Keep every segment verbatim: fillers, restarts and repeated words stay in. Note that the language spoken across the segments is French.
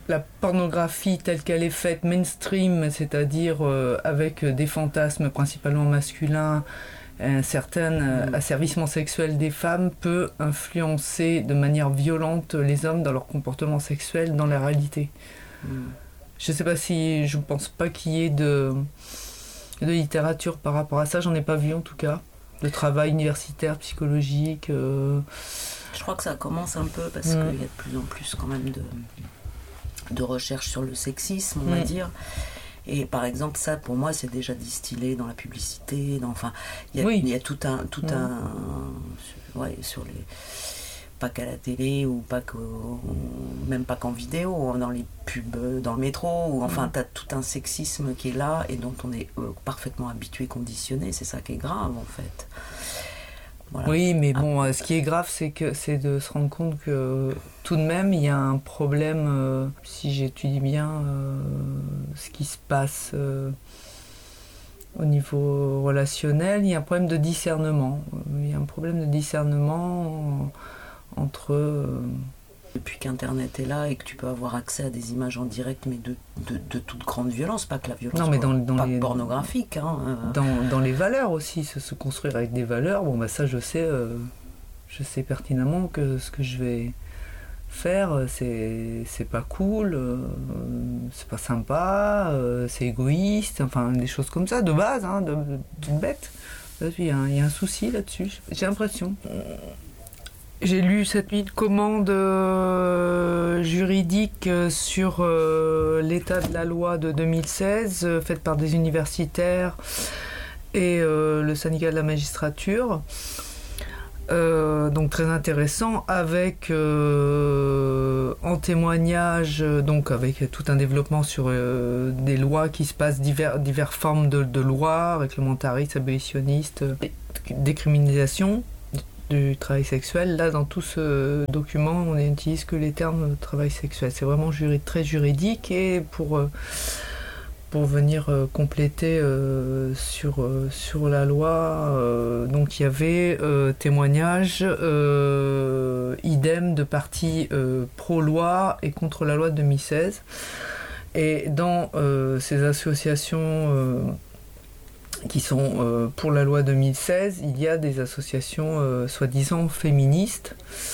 la pornographie telle qu'elle est faite mainstream, c'est-à-dire euh, avec des fantasmes principalement masculins, un certain euh, asservissement sexuel des femmes peut influencer de manière violente les hommes dans leur comportement sexuel dans la réalité. Mm. Je sais pas si, je pense pas qu'il y ait de, de littérature par rapport à ça, j'en ai pas vu en tout cas, de travail universitaire, psychologique. Euh... Je crois que ça commence un peu parce mm. qu'il y a de plus en plus quand même de, de recherches sur le sexisme, on mm. va dire. Et par exemple, ça, pour moi, c'est déjà distillé dans la publicité. Dans, enfin, il y a, oui. y a tout un, tout mmh. un, ouais, sur les, pas qu'à la télé ou pas qu'au, même pas qu'en vidéo, dans les pubs, dans le métro. Ou enfin, mmh. t'as tout un sexisme qui est là et dont on est euh, parfaitement habitué, conditionné. C'est ça qui est grave, en fait. Voilà. Oui, mais bon, ah. ce qui est grave, c'est que c'est de se rendre compte que tout de même, il y a un problème, euh, si j'étudie bien euh, ce qui se passe euh, au niveau relationnel, il y a un problème de discernement. Il y a un problème de discernement entre... Euh, Depuis qu'Internet est là et que tu peux avoir accès à des images en direct, mais de, de, de toute grande violence, pas que la violence non, mais dans, dans pas les, pornographique. Hein, euh. dans, dans les valeurs aussi, se, se construire avec des valeurs, bon bah ça je sais, euh, je sais pertinemment que ce que je vais faire, c'est, c'est pas cool, euh, c'est pas sympa, euh, c'est égoïste, enfin des choses comme ça, de base, hein, de, de, tout bête. Il y, a un, il y a un souci là-dessus, j'ai l'impression. J'ai lu cette nuit de commande euh, juridique sur euh, l'état de la loi de deux mille seize, euh, faite par des universitaires et euh, le syndicat de la magistrature. Euh, donc très intéressant, avec euh, en témoignage, donc avec tout un développement sur euh, des lois qui se passent, divers, diverses formes de, de lois, réglementaristes, abolitionnistes, décriminalisation du travail sexuel. Là, dans tout ce document, on n'utilise que les termes de travail sexuel. C'est vraiment juri- très juridique et pour, euh, pour venir euh, compléter euh, sur, euh, sur la loi, euh, donc il y avait euh, témoignage, euh, idem de partis euh, pro-loi et contre la loi de deux mille seize. Et dans euh, ces associations euh, qui sont euh, pour la loi deux mille seize, il y a des associations euh, soi-disant féministes.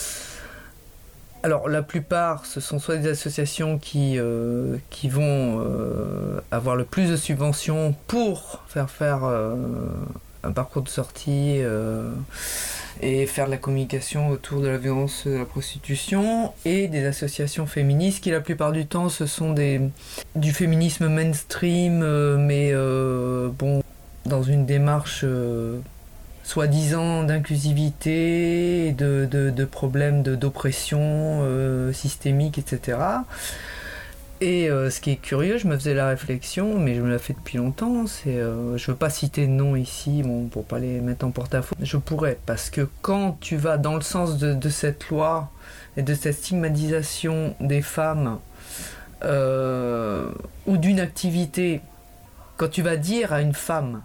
Alors la plupart, ce sont soit des associations qui, euh, qui vont euh, avoir le plus de subventions pour faire faire euh, un parcours de sortie euh, et faire de la communication autour de la violence de la prostitution, et des associations féministes qui la plupart du temps ce sont des, du féminisme mainstream, euh, mais euh, bon, dans une démarche euh, soi-disant d'inclusivité, de, de, de problèmes de, d'oppression euh, systémique, et cetera. Et euh, ce qui est curieux, je me faisais la réflexion, mais je me la fais depuis longtemps, c'est, euh, je ne veux pas citer de nom ici, bon, pour ne pas les mettre en porte-à-faux, je pourrais, parce que quand tu vas dans le sens de, de cette loi et de cette stigmatisation des femmes euh, ou d'une activité, quand tu vas dire à une femme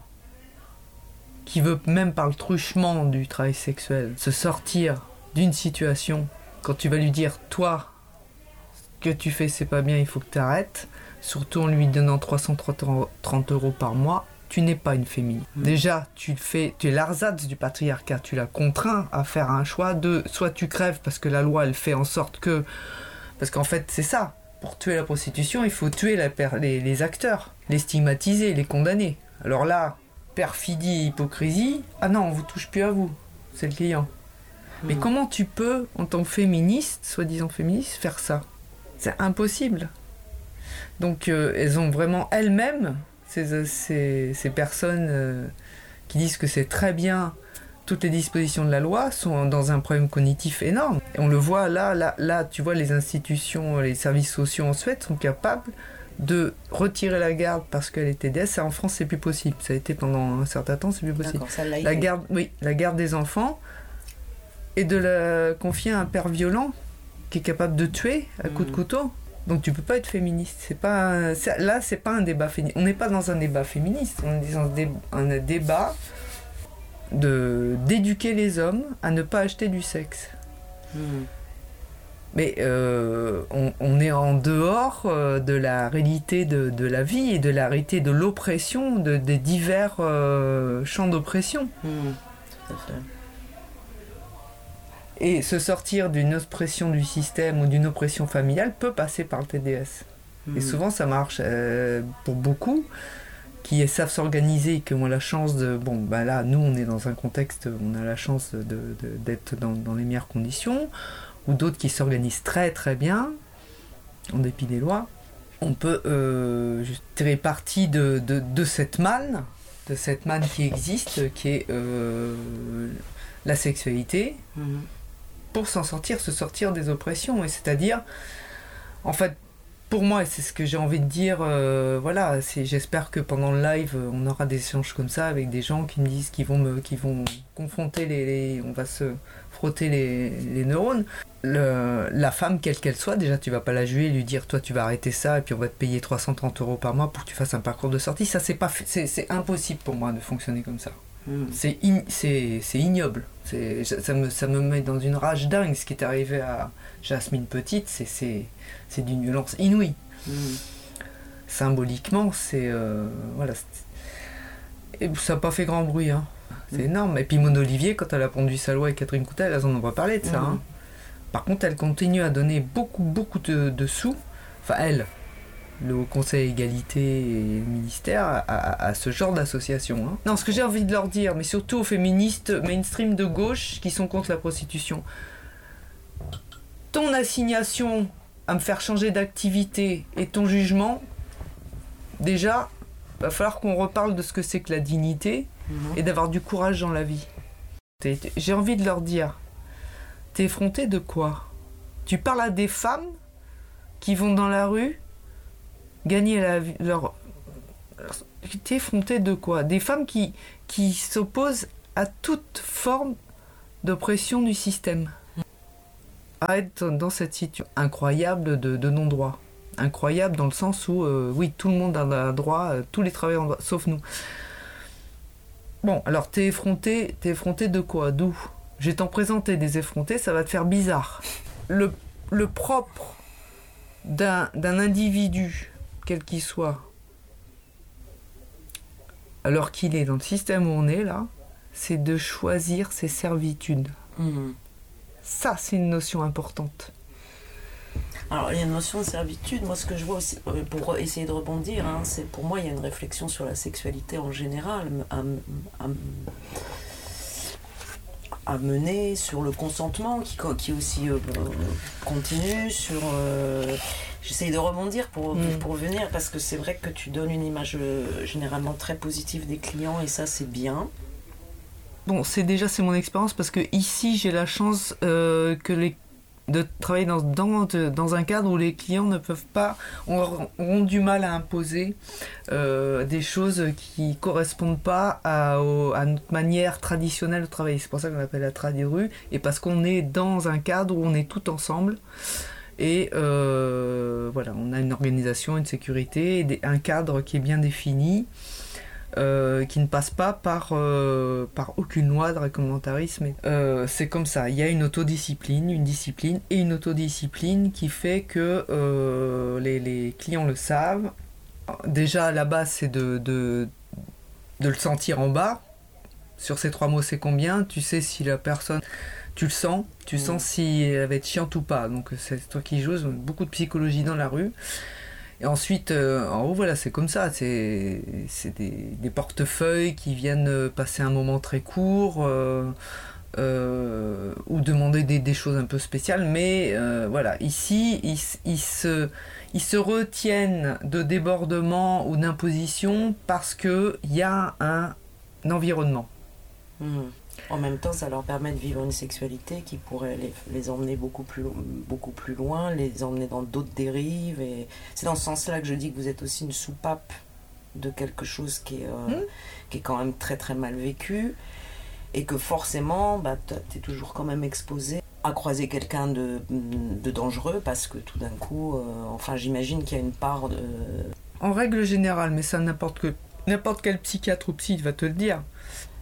qui veut, même par le truchement du travail sexuel, se sortir d'une situation, quand tu vas lui dire « toi, ce que tu fais c'est pas bien, il faut que tu arrêtes », surtout en lui donnant trois cent trente euros par mois, tu n'es pas une féminine. Mmh. Déjà, tu, fais, tu es l'arsatz du patriarcat, tu la contrains à faire un choix de soit tu crèves parce que la loi elle fait en sorte que... Parce qu'en fait c'est ça, pour tuer la prostitution, il faut tuer la, les, les acteurs, les stigmatiser, les condamner. Alors là, perfidie et hypocrisie, ah non, on vous touche plus à vous, c'est le client. Mmh. Mais comment tu peux, en tant que féministe, soi-disant féministe, faire ça ? C'est impossible. Donc euh, elles ont vraiment elles-mêmes, ces, ces, ces personnes euh, qui disent que c'est très bien, toutes les dispositions de la loi, sont dans un problème cognitif énorme. Et on le voit là, là, là, tu vois, les institutions, les services sociaux en Suède sont capables de retirer la garde parce qu'elle était D S. Ça, en France, c'est plus possible. Ça a été pendant un certain temps, c'est plus possible. Ça l'a la garde, oui, la garde des enfants et de la confier à un père violent qui est capable de tuer à coups mmh. de couteau. Donc tu peux pas être féministe. C'est pas, c'est, là, c'est pas un débat féministe. On n'est pas dans un débat féministe. On est dans un, dé, un débat de d'éduquer les hommes à ne pas acheter du sexe. Mmh. Mais euh, on, on est en dehors euh, de la réalité de, de la vie et de la réalité de l'oppression, de, des divers euh, champs d'oppression. Mmh, tout à fait. Et se sortir d'une oppression du système ou d'une oppression familiale peut passer par le T D S. Mmh. Et souvent ça marche euh, pour beaucoup qui savent s'organiser, qui ont la chance de... Bon, ben là, nous, on est dans un contexte, on a la chance de, de, d'être dans, dans les meilleures conditions, ou d'autres qui s'organisent très très bien, en dépit des lois. On peut euh, tirer parti de, de, de cette manne, de cette manne qui existe, qui est euh, la sexualité, mmh. pour s'en sortir, se sortir des oppressions. Et c'est-à-dire, en fait, pour moi, et c'est ce que j'ai envie de dire, euh, voilà, c'est, j'espère que pendant le live, on aura des échanges comme ça avec des gens qui me disent qu'ils vont me, qui vont confronter les, les, on va se frotter les, les neurones. Le, la femme, quelle qu'elle soit, déjà tu vas pas la juger et lui dire, toi tu vas arrêter ça et puis on va te payer trois cent trente euros par mois pour que tu fasses un parcours de sortie. Ça, c'est pas, c'est, c'est impossible pour moi de fonctionner comme ça. Mmh. C'est, in, c'est, c'est ignoble. C'est, ça, me, ça me met dans une rage dingue. Ce qui est arrivé à Jasmine Petite, c'est, c'est, c'est d'une violence inouïe. Mmh. Symboliquement, c'est... Euh, voilà. C'est... Et ça n'a pas fait grand bruit. Hein. C'est mmh. énorme. Et puis Mona Olivier, quand elle a pondu sa loi avec Catherine Coutel, elles en ont pas parlé de ça. Mmh. Hein. Par contre, elle continue à donner beaucoup, beaucoup de, de sous. Enfin, elle... le Haut Conseil Égalité et le ministère à, à, à ce genre d'association. Hein. Non, ce que j'ai envie de leur dire, mais surtout aux féministes mainstream de gauche qui sont contre la prostitution, ton assignation à me faire changer d'activité et ton jugement, déjà, il va falloir qu'on reparle de ce que c'est que la dignité mmh. et d'avoir du courage dans la vie. J'ai envie de leur dire, t'es effronté de quoi ? Tu parles à des femmes qui vont dans la rue gagner la vie, leur... T'es effronté de quoi ? Des femmes qui, qui s'opposent à toute forme d'oppression du système. À être dans cette situation incroyable de, de non-droit. Incroyable dans le sens où, euh, oui, tout le monde a un droit, euh, tous les travailleurs ont droit, sauf nous. Bon, alors t'es effronté, t'es effronté de quoi ? D'où ? Je vais t'en présenter des effrontés, ça va te faire bizarre. Le, le propre d'un, d'un individu, quel qu'il soit, alors qu'il est dans le système où on est là, c'est de choisir ses servitudes. Mmh. Ça, c'est une notion importante. Alors, il y a une notion de servitude. Moi, ce que je vois aussi, pour essayer de rebondir, hein, c'est pour moi, il y a une réflexion sur la sexualité en général à, à, à mener, sur le consentement qui, qui aussi euh, continue, sur... Euh, J'essaye de rebondir pour, mmh. pour venir, parce que c'est vrai que tu donnes une image euh, généralement très positive des clients, et ça, c'est bien. Bon, c'est déjà c'est mon expérience, parce que ici, j'ai la chance euh, que les, de travailler dans, dans, dans un cadre où les clients ne peuvent pas, ont, ont du mal à imposer euh, des choses qui ne correspondent pas à, au, à notre manière traditionnelle de travailler. C'est pour ça qu'on appelle la tradi rue, et parce qu'on est dans un cadre où on est tout ensemble. Et euh, voilà, on a une organisation, une sécurité, des, un cadre qui est bien défini, euh, qui ne passe pas par, euh, par aucune loi de réglementarisme. Euh, c'est comme ça, il y a une autodiscipline, une discipline et une autodiscipline qui fait que euh, les, les clients le savent. Déjà, à la base, c'est de, de, de le sentir en bas. Sur ces trois mots, c'est combien ? Tu sais si la personne... Tu le sens, tu mmh. sens si elle va être chiante ou pas. Donc c'est toi qui joues, beaucoup de psychologie dans la rue. Et ensuite, euh, en haut, voilà, c'est comme ça. C'est, c'est des, des portefeuilles qui viennent passer un moment très court euh, euh, ou demander des, des choses un peu spéciales. Mais euh, voilà, ici, ils, ils, se, ils se retiennent de débordement ou d'imposition parce qu'il y a un, un environnement. Mmh. En même temps, ça leur permet de vivre une sexualité qui pourrait les, les emmener beaucoup plus, beaucoup plus loin, les emmener dans d'autres dérives. Et c'est dans ce sens-là que je dis que vous êtes aussi une soupape de quelque chose qui est, euh, mmh. qui est quand même très très mal vécu. Et que forcément, bah, tu es toujours quand même exposé à croiser quelqu'un de, de dangereux parce que tout d'un coup, euh, enfin j'imagine qu'il y a une part de... En règle générale, mais ça n'importe, que, n'importe quel psychiatre ou psy va te le dire.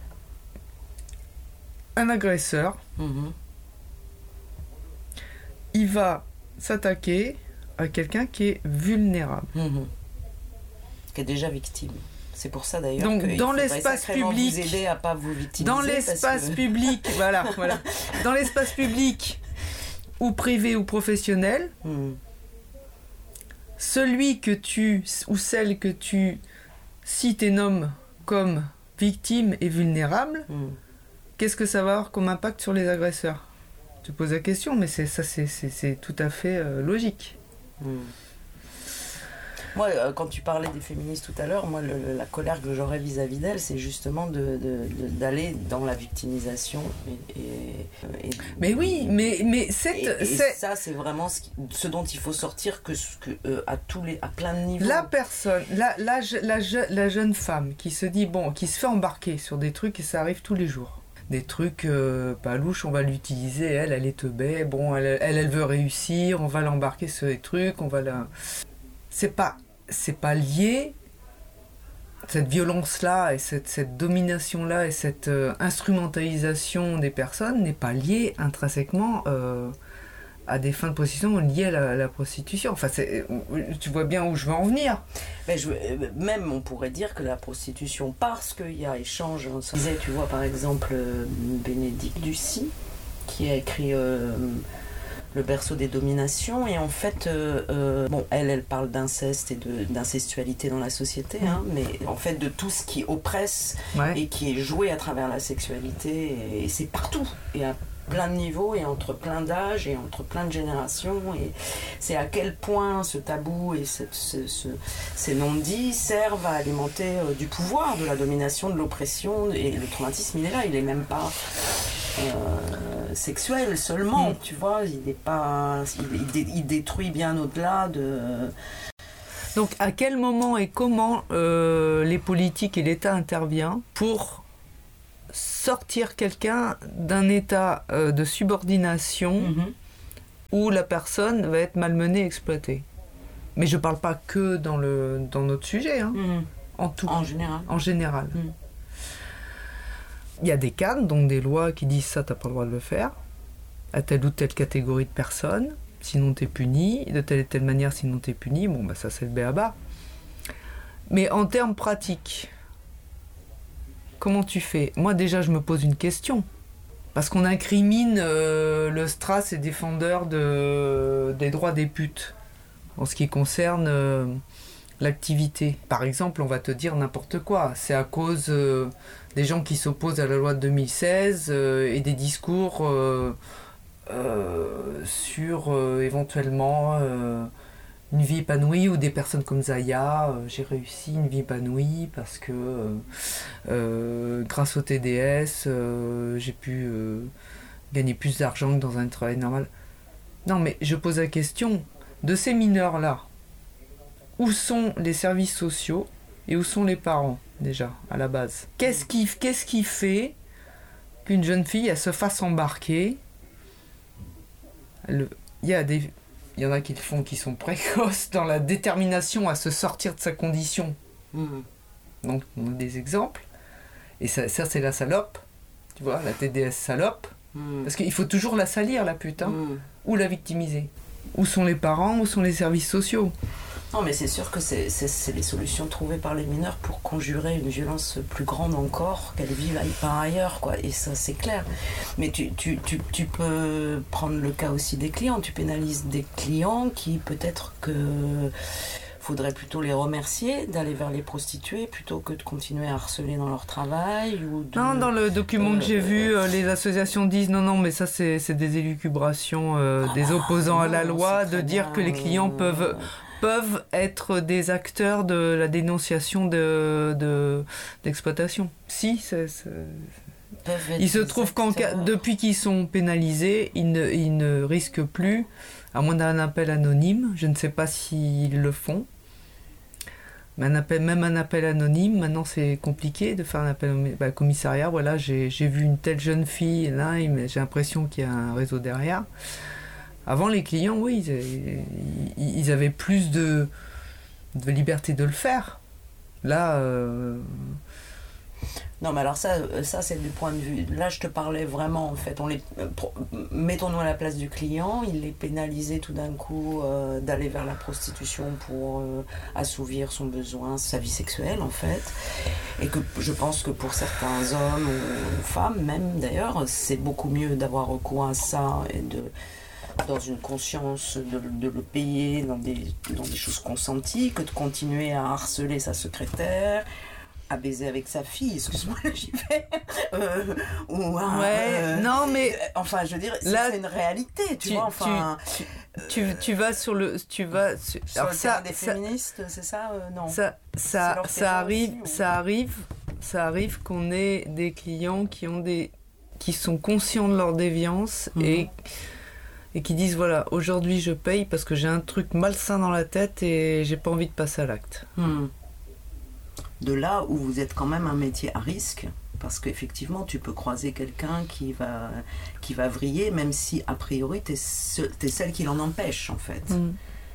Un agresseur, mmh. il va s'attaquer à quelqu'un qui est vulnérable. Mmh. Qui est déjà victime. C'est pour ça d'ailleurs donc, que dans il l'espace public, vous aider à pas vous victimiser. Dans l'espace que... public, voilà, voilà. Dans l'espace public, ou privé ou professionnel, mmh. celui que tu, ou celle que tu cites et nommes comme victime et vulnérable, mmh. qu'est-ce que ça va avoir comme impact sur les agresseurs ? Tu poses la question, mais c'est, ça, c'est, c'est, c'est tout à fait euh, logique. Mmh. Moi, euh, quand tu parlais des féministes tout à l'heure, moi, le, le, la colère que j'aurais vis-à-vis d'elles, c'est justement de, de, de, d'aller dans la victimisation. Et, et, et, mais oui, mais, mais cette, et, et c'est... ça, c'est vraiment ce, qui, ce dont il faut sortir que, que, euh, à, tous les, à plein de niveaux. La personne, la, la, la, la, la jeune femme qui se dit, bon, qui se fait embarquer sur des trucs et ça arrive tous les jours. Des trucs euh, pas louches, on va l'utiliser, elle, elle est teubée, bon, elle, elle, elle veut réussir, on va l'embarquer sur des trucs, on va la... C'est pas, c'est pas lié, cette violence-là et cette, cette domination-là et cette euh, instrumentalisation des personnes n'est pas liée intrinsèquement euh, à des fins de prostitution liées à la, à la prostitution. Enfin, c'est, tu vois bien où je veux en venir. Mais je, même, on pourrait dire que la prostitution, parce qu'il y a échange, on disait, tu vois, par exemple, Bénédicte Ducy, qui a écrit euh, Le berceau des dominations, et en fait, euh, euh, bon, elle, elle parle d'inceste et de, d'incestualité dans la société, hein, mais en fait, de tout ce qui oppresse ouais. et qui est joué à travers la sexualité, et, et c'est partout, et à plein de niveaux et entre plein d'âges et entre plein de générations, et c'est à quel point ce tabou et ce, ce, ce, ces non-dits servent à alimenter euh, du pouvoir, de la domination, de l'oppression, et le traumatisme il est là, il est même pas euh, sexuel seulement, mmh. tu vois, il est pas, il, il, il détruit bien au-delà de... Donc à quel moment et comment euh, les politiques et l'État interviennent pour sortir quelqu'un d'un état euh, de subordination mmh. où la personne va être malmenée, exploitée. Mais je ne parle pas que dans, le, dans notre sujet, hein. mmh. en tout. En général. En général. Mmh. Il y a des cadres, donc des lois qui disent ça, tu n'as pas le droit de le faire, à telle ou telle catégorie de personnes, sinon tu es puni, de telle et telle manière, sinon tu es puni, bon, bah, ça c'est le b a ba. Mais en termes pratiques, comment tu fais ? Moi, déjà, je me pose une question. Parce qu'on incrimine euh, le Stras et défendeur de, des droits des putes en ce qui concerne euh, l'activité. Par exemple, on va te dire n'importe quoi. C'est à cause euh, des gens qui s'opposent à la loi de deux mille seize euh, et des discours euh, euh, sur euh, éventuellement... Euh, une vie épanouie, ou des personnes comme Zaya, euh, j'ai réussi une vie épanouie parce que euh, euh, grâce au T D S, euh, j'ai pu euh, gagner plus d'argent que dans un travail normal. Non, mais je pose la question, de ces mineurs-là, où sont les services sociaux et où sont les parents, déjà, à la base ? Qu'est-ce qui, qu'est-ce qui fait qu'une jeune fille, elle se fasse embarquer ? Il y a des... Il y en a qui le font, qui sont précoces dans la détermination à se sortir de sa condition. Mmh. Donc, on a des exemples. Et ça, ça, c'est la salope. Tu vois, la T D S salope. Mmh. Parce qu'il faut toujours la salir, la pute. Hein, mmh. Ou la victimiser. Où sont les parents ? Où sont les services sociaux ? Non, mais c'est sûr que c'est, c'est, c'est les solutions trouvées par les mineurs pour conjurer une violence plus grande encore, qu'elles vivent par ailleurs, quoi. Et ça, c'est clair. Mais tu, tu, tu, tu peux prendre le cas aussi des clients. Tu pénalises des clients qui, peut-être que faudrait plutôt les remercier d'aller vers les prostituées plutôt que de continuer à harceler dans leur travail. Ou de, non, dans le document euh, que j'ai vu, euh, les associations disent non, non, mais ça, c'est, c'est des élucubrations euh, ah des opposants non, à la loi, de dire bien, que les clients euh, peuvent... peuvent être des acteurs de la dénonciation de, de, d'exploitation. Si, c'est, c'est... il se trouve qu'en cas, depuis qu'ils sont pénalisés, ils ne, ils ne risquent plus, à moins d'un appel anonyme, je ne sais pas s'ils le font, mais un appel, même un appel anonyme, maintenant c'est compliqué de faire un appel au bah, commissariat, voilà, j'ai, j'ai vu une telle jeune fille, là, j'ai l'impression qu'il y a un réseau derrière. Avant, les clients, oui, ils, ils avaient plus de, de liberté de le faire. Là... Euh... Non, mais alors ça, ça c'est du point de vue. Là, je te parlais vraiment, en fait. On les, mettons-nous à la place du client. Il est pénalisé tout d'un coup euh, d'aller vers la prostitution pour euh, assouvir son besoin, sa vie sexuelle, en fait. Et que je pense que pour certains hommes ou femmes, même d'ailleurs, c'est beaucoup mieux d'avoir recours à ça et de. Dans une conscience de, de le payer dans des, dans des choses consenties, que de continuer à harceler sa secrétaire, à baiser avec sa fille, excuse-moi, là j'y vais. Euh, ou à, ouais, euh, non mais... Enfin, je veux dire, là, c'est une réalité, tu, tu vois, enfin... Tu, tu, tu, tu vas sur le... Tu vas sur, sur alors le ça, des ça, féministes, c'est ça euh, Non. Ça, ça, ça, arrive, aussi, ou... ça arrive, ça arrive qu'on ait des clients qui, ont des, qui sont conscients de leur déviance mmh. et... et qui disent voilà, aujourd'hui je paye parce que j'ai un truc malsain dans la tête et j'ai pas envie de passer à l'acte. Hmm. De là où vous êtes quand même un métier à risque, parce qu'effectivement tu peux croiser quelqu'un qui va, qui va vriller, même si a priori t'es, ce, t'es celle qui l'en empêche en fait. Hmm.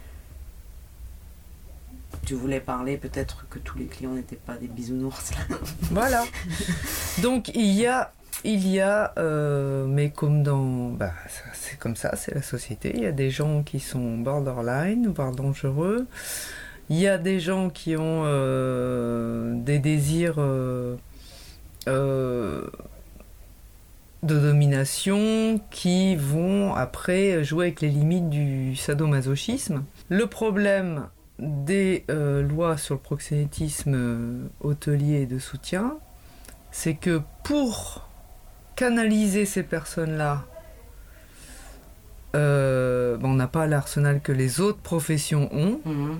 Tu voulais parler peut-être que tous les clients n'étaient pas des bisounours. Voilà. Donc il y a Il y a, euh, mais comme dans... Bah, c'est comme ça, c'est la société. Il y a des gens qui sont borderline, voire dangereux. Il y a des gens qui ont euh, des désirs euh, euh, de domination qui vont après jouer avec les limites du sadomasochisme. Le problème des euh, lois sur le proxénétisme hôtelier et de soutien, c'est que pour canaliser ces personnes-là, euh, ben on n'a pas l'arsenal que les autres professions ont, mmh.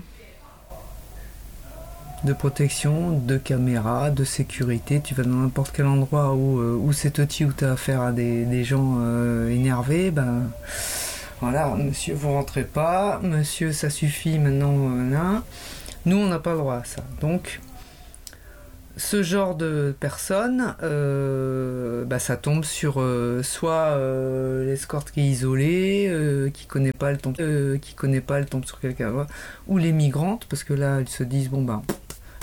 de protection, de caméras, de sécurité. Tu vas dans n'importe quel endroit où, euh, où c'est touchy, où tu as affaire à des, des gens euh, énervés, ben voilà, monsieur vous rentrez pas, monsieur ça suffit maintenant, euh, là. Nous on n'a pas le droit à ça. Donc ce genre de personnes, euh, bah, ça tombe sur euh, soit euh, l'escorte qui est isolée, euh, qui connaît pas, elle tombe, euh, qui connaît pas, elle tombe sur quelqu'un, ou les migrantes, parce que là, elles se disent bon ben,